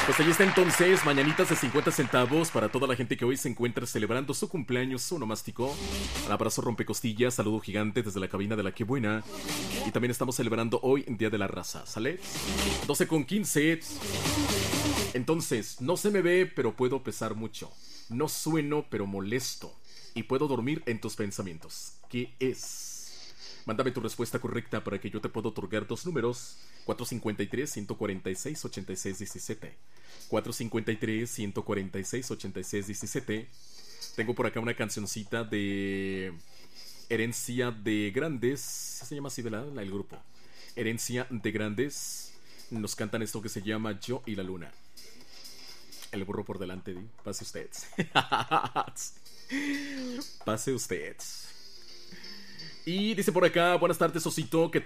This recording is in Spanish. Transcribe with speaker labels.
Speaker 1: Pues ahí está entonces, mañanitas de 50 centavos para toda la gente que hoy se encuentra celebrando su cumpleaños, su onomástico. Un abrazo rompecostillas, saludo gigante desde la cabina de la que buena. Y también estamos celebrando hoy en Día de la Raza, ¿sale? 12:15. Entonces, no se me ve, pero puedo pesar mucho. No sueno, pero molesto. Y puedo dormir en tus pensamientos. ¿Qué es? Mándame tu respuesta correcta para que yo te pueda otorgar dos números. 453-146-8617. 453-146-8617. Tengo por acá una cancioncita de Herencia de Grandes. Se llama así, ¿verdad? El grupo. Herencia de Grandes. Nos cantan esto que se llama Yo y la Luna. El burro por delante, ¿sí? Pase usted. Pase usted. Y dice por acá, buenas tardes, Osito, ¿qué